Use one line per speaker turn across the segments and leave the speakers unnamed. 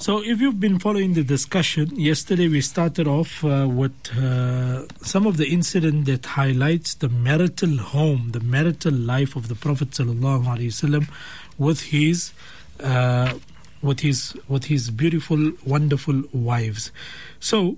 So if you've been following the discussion, yesterday we started off with some of the incident that highlights the marital home, the marital life of the Prophet ﷺ with his beautiful, wonderful wives. So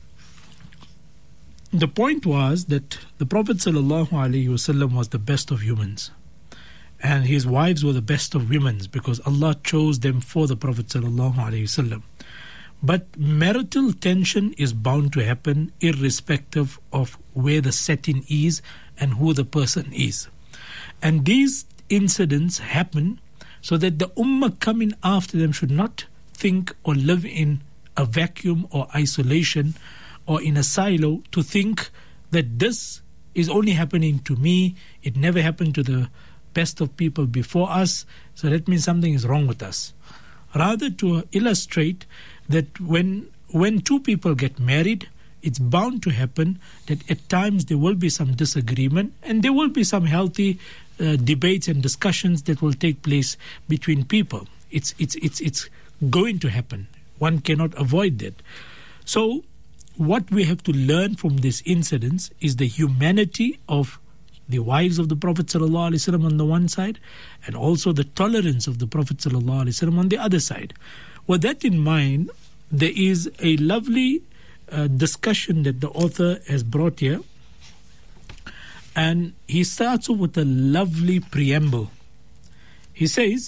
the point was that the Prophet ﷺ was the best of humans. And his wives were the best of women because Allah chose them for the Prophet ﷺ. But marital tension is bound to happen irrespective of where the setting is and who the person is. And these incidents happen so that the ummah coming after them should not think or live in a vacuum or isolation or in a silo to think that this is only happening to me, it never happened to the best of people before us, so that means something is wrong with us. Rather, to illustrate that when two people get married, it's bound to happen that at times there will be some disagreement and there will be some healthy debates and discussions that will take place between people. It's going to happen. One cannot avoid that. So what we have to learn from these incidents is the humanity of the wives of the Prophet ﷺ on the one side, and also the tolerance of the Prophet ﷺ on the other side. With that in mind, there is a lovely discussion that the author has brought here, and he starts off with a lovely preamble. He says,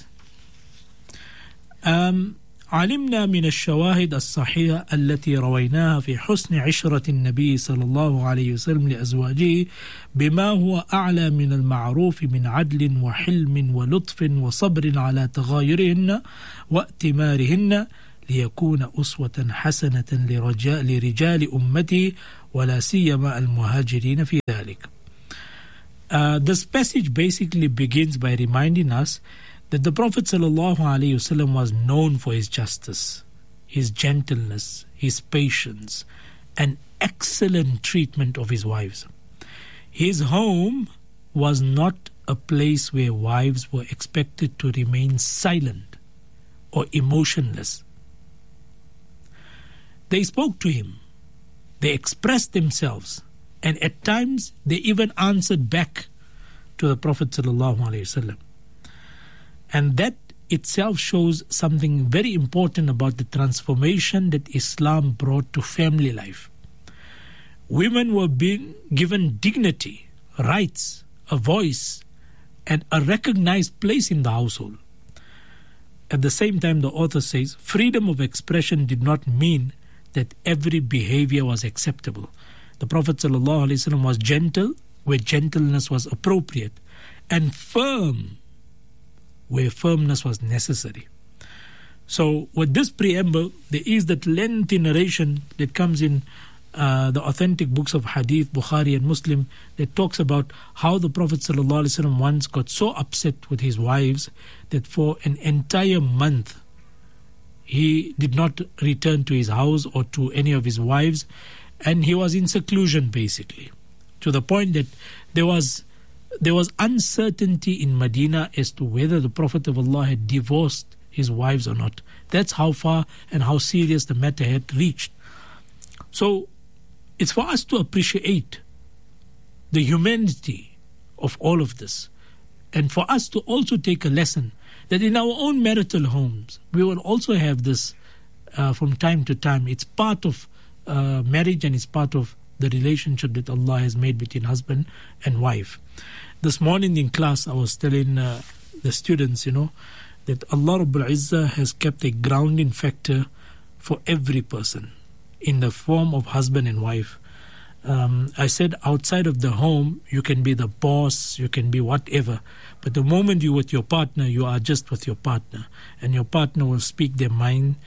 علمنا من الشواهد الصحيحة التي رويناها في حسن عشرة النبي صلى الله عليه وسلم لأزواجه بما هو أعلى من المعروف من عدل وحلم ولطف وصبر على تغايرهن واتمارهن ليكون أسوة حسنة لرجال أمته ولا سيما المهاجرين في ذلك. This passage basically begins by reminding us that the Prophet ﷺ was known for his justice, his gentleness, his patience, and excellent treatment of his wives. His home was not a place where wives were expected to remain silent or emotionless. They spoke to him, they expressed themselves, and at times they even answered back to the Prophet ﷺ. And that itself shows something very important about the transformation that Islam brought to family life. Women were being given dignity, rights, a voice, and a recognized place in the household. At the same time, the author says, freedom of expression did not mean that every behavior was acceptable. The Prophet ﷺ was gentle where gentleness was appropriate, and firm where firmness was necessary. So with this preamble, there is that lengthy narration that comes in the authentic books of Hadith, Bukhari and Muslim, that talks about how the Prophet ﷺ once got so upset with his wives that for an entire month he did not return to his house or to any of his wives, and he was in seclusion basically, to the point that there was uncertainty in Medina as to whether the Prophet of Allah had divorced his wives or not. That's how far and how serious the matter had reached. So it's for us to appreciate the humanity of all of this, and for us to also take a lesson that in our own marital homes we will also have this from time to time. It's part of marriage, and it's part of the relationship that Allah has made between husband and wife. This morning in class I was telling the students, that Allah Rabbul Izzah has kept a grounding factor for every person in the form of husband and wife. I said outside of the home you can be the boss, you can be whatever, but the moment you're with your partner, you are just with your partner, and your partner will speak their mind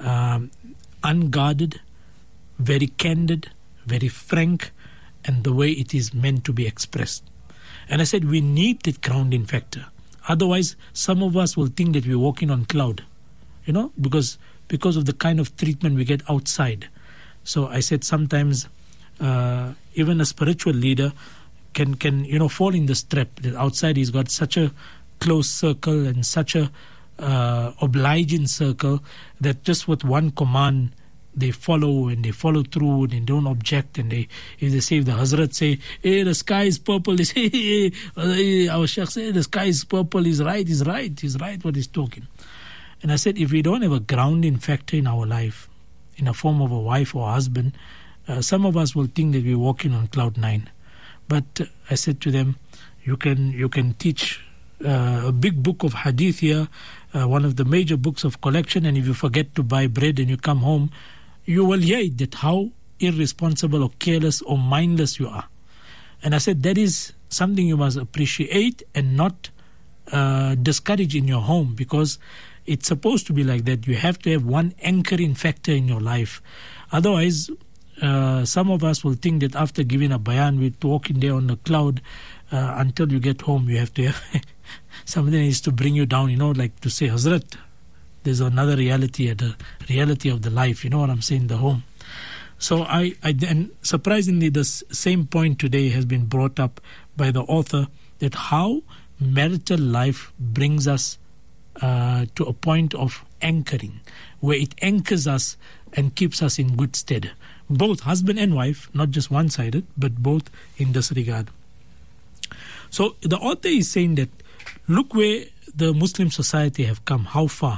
unguarded, very candid, very frank, and the way it is meant to be expressed. And I said we need that grounding factor. Otherwise, some of us will think that we're walking on cloud, because of the kind of treatment we get outside. So I said sometimes even a spiritual leader can fall in this trap that outside he's got such a close circle and such a obliging circle that just with one command they follow and they follow through and they don't object. And if they say, if the Hazrat say, hey, the sky is purple, they say, hey, our Shaykh say, the sky is purple, he's right what he's talking. And I said, if we don't have a grounding factor in our life, in a form of a wife or husband, some of us will think that we're walking on cloud 9. But I said to them, you can teach a big book of hadith here, one of the major books of collection, and if you forget to buy bread and you come home, you will hear that how irresponsible or careless or mindless you are. And I said, that is something you must appreciate and not discourage in your home, because it's supposed to be like that. You have to have one anchoring factor in your life. Otherwise, some of us will think that after giving a bayan, we're walking there on the cloud until you get home. You have to have something needs to bring you down, like to say, Hazrat, there's another reality, the reality of the life, you know what I'm saying, the home. So and surprisingly, this same point today has been brought up by the author, that how marital life brings us to a point of anchoring, where it anchors us and keeps us in good stead. Both husband and wife, not just one-sided, but both in this regard. So the author is saying that, look where the Muslim society have come, how far.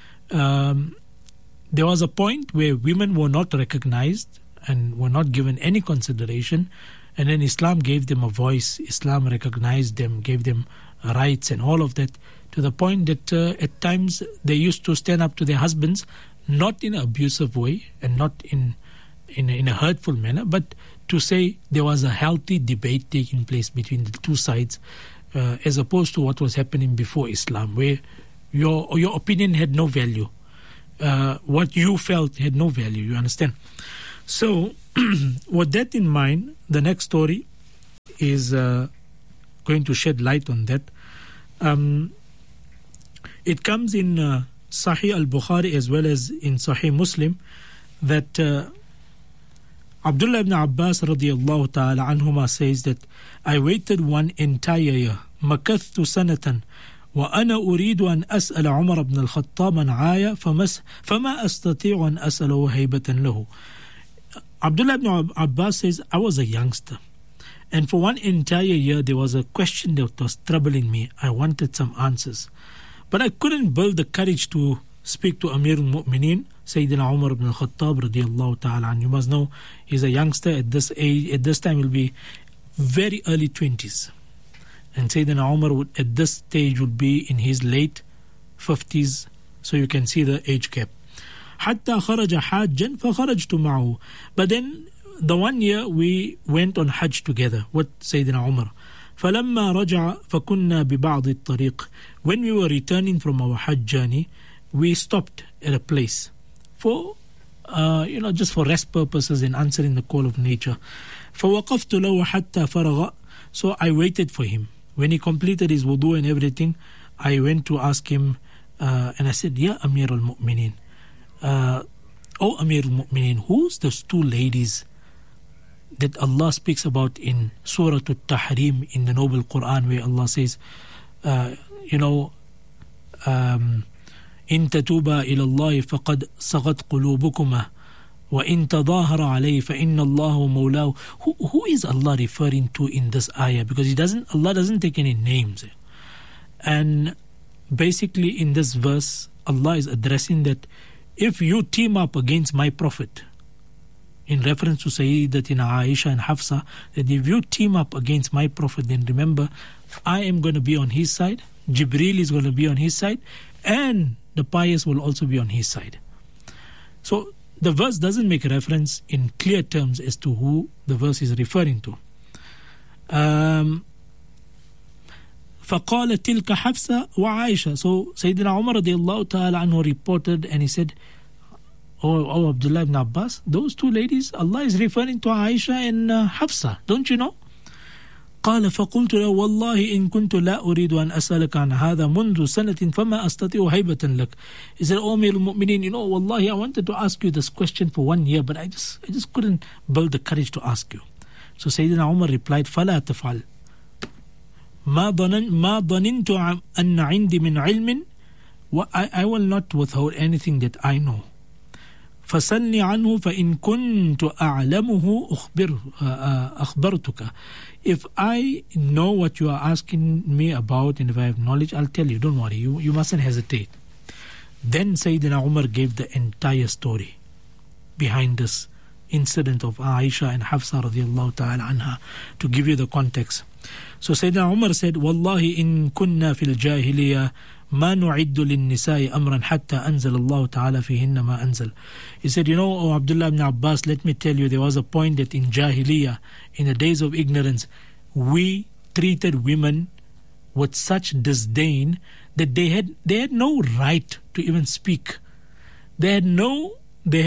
There was a point where women were not recognized and were not given any consideration, and then Islam gave them a voice. Islam recognized them, gave them rights and all of that, to the point that at times they used to stand up to their husbands, not in an abusive way and not in a hurtful manner, but to say there was a healthy debate taking place between the two sides, as opposed to what was happening before Islam, where your opinion had no value. What you felt had no value, you understand? So, with that in mind, the next story is going to shed light on that. It comes in Sahih al-Bukhari as well as in Sahih Muslim that Abdullah ibn Abbas radiyallahu ta'ala anhuma says that I waited one entire year, مكثت سنة وأنا أريد أن أسأل عمر بن الخطاب عن عاية فما أستطيع أن أسأله هيبة له. Abdullah ibn Abbas says, I was a youngster, and for one entire year there was a question that was troubling me. I wanted some answers, but I couldn't build the courage to speak to Amir al-Mu'mineen, Sayyidina Umar ibn al-Khattab radiyallahu ta'ala. And you must know, he's a youngster at this age. At this time, he'll be very early 20s. And Sayyidina Umar at this stage would be in his late 50s. So you can see the age gap. حتى خرج حاجا فخرجت معه. But then the one year we went on Hajj together with Sayyidina Umar. فلما رجع فكنا ببعض الطريق. When we were returning from our Hajj journey, we stopped at a place for, just for rest purposes and answering the call of nature. فوقفت له حتى فرغ. So I waited for him. When he completed his wudu and everything, I went to ask him, and I said, Ya Amir al-Mu'mineen, O Amir al-Mu'mineen, who's those two ladies that Allah speaks about in Surah Al-Tahrim in the Noble Quran, where Allah says, إن تتوبا إلى الله فقد صغت قلوبكما وإن تظاهر عليه فإن الله مولاه. Who is Allah referring to in this ayah? Because Allah doesn't take any names. And basically in this verse, Allah is addressing that if you team up against my Prophet, in reference to Sayyidatina Aisha and Hafsa, that if you team up against my Prophet, then remember, I am going to be on his side, Jibreel is going to be on his side, and the pious will also be on his side. So the verse doesn't make reference in clear terms as to who the verse is referring to. فقال تلك حفصة وعائشة. So Sayyidina Umar radiallahu ta'ala anhu reported, and he said, Oh Abdullah ibn Abbas, those two ladies, Allah is referring to Aisha and Hafsa, don't you know? قال فقلت له والله إن كنت لا أريد أن أسألك عن هذا منذ سنة فما أستطيع هيبة لك. He said, Oh Amir al-Mu'mineen, wallahi, I wanted to ask you this question for 1 year, but I just couldn't build the courage to ask you. So Sayyidina Umar replied, فلا تفعل ما ظننت أن عندي من علم I will not withhold anything that I know. فَسَلْنِ عَنْهُ فَإِن كُنْتُ أَعْلَمُهُ أَخْبَرْتُكَ. If I know what you are asking me about, and if I have knowledge, I'll tell you. Don't worry, you mustn't hesitate. Then Sayyidina Umar gave the entire story behind this incident of Aisha and Hafsa radiallahu ta'ala anha, to give you the context. So Sayyidina Umar said, Wallahi in kunna fil jahiliya ma nu'iddu lin nisa'i amran hatta anzal Allah ta'ala fihinna ma anzal. He said, you know, oh Abdullah ibn Abbas, let me tell you, there was a point that in jahiliya, in the days of ignorance, we treated women with such disdain that they had no right to even speak. They had no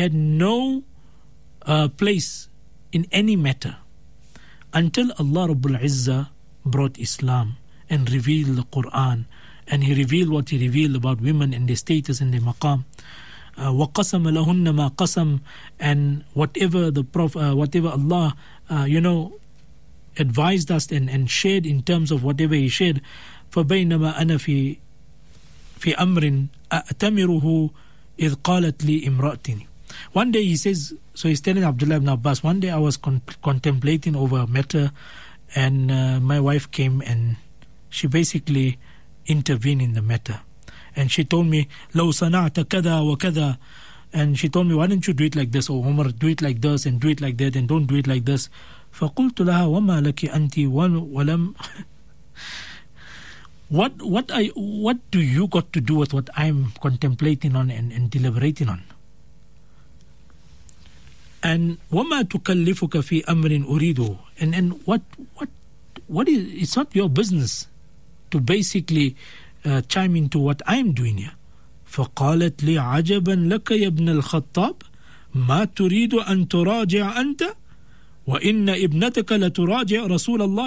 place in any matter until Allah Rabbul Izzah brought Islam and revealed the Quran, and He revealed what He revealed about women and their status and their maqam. وَقَسَمَ لَهُنَّ مَا قَسَمْ, and whatever the whatever Allah advised us and shared in terms of whatever He shared. فَبَيْنَمَا أَنَا فِي أَمْرٍ أَأْتَمِرُهُ إِذْ قَالَتْ لِي إِمْرَأَتِنِ. One day he says, so he's telling Abdullah ibn Abbas, one day I was contemplating over a matter, and my wife came and she basically intervened in the matter. And she told me, لَوْ صَنَعْتَ كَذَا وَكَذَا. And she told me, why don't you do it like this? Oh Umar, do it like this and do it like that, and don't do it like this. فَقُلْتُ لَهَا وَمَا لَكِ أَنْتِ وَلَمْ What do you got to do with what I'm contemplating on and deliberating on? And وَمَا تُكَلِّفُكَ فِي أَمْرٍ أُرِيدُهُ. And what is, it's not your business to basically chime into what I'm doing here. فَقَالَتْ لِي عَجَبًا لَكَ يَا ابْنَ الْخَطَّابِ مَا تُرِيدُ أَن تُرَاجِعَ أَنْتَ وَإِنَّ ابْنَتَكَ لَتُرَاجِعُ رَسُولَ اللَّهِ